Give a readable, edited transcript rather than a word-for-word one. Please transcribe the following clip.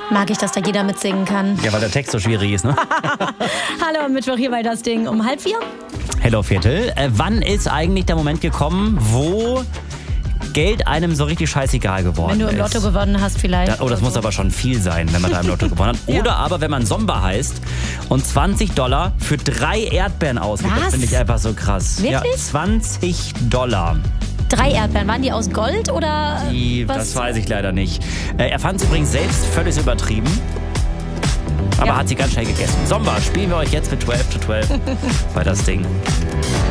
Mag ich, dass da jeder mitsingen kann. Ja, weil der Text so schwierig ist, ne? Hallo am Mittwoch hier bei Das Ding um 3:30. Hello Viertel. Wann ist eigentlich der Moment gekommen, wo Geld einem so richtig scheißegal geworden ist? Wenn du im Lotto gewonnen hast vielleicht. Das muss aber schon viel sein, wenn man da im Lotto gewonnen hat. Ja. Oder aber, wenn man Somba heißt und $20 für 3 Erdbeeren ausgibt. Was? Das finde ich einfach so krass. Wirklich? Ja, $20. 3 Erdbeeren. Waren die aus Gold oder was? Das weiß ich leider nicht. Er fand es übrigens selbst völlig übertrieben. Aber Ja. hat sie ganz schnell gegessen. Somba spielen wir euch jetzt mit 12 to 12 bei Das Ding.